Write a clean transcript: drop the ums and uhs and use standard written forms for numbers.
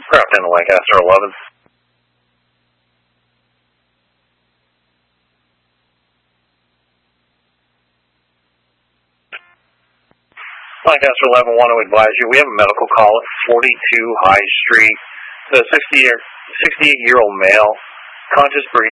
Craft in Lancaster 11. Lancaster 11, want to advise you, we have a medical call at 42 High Street. The 68-year-old male, conscious breathing.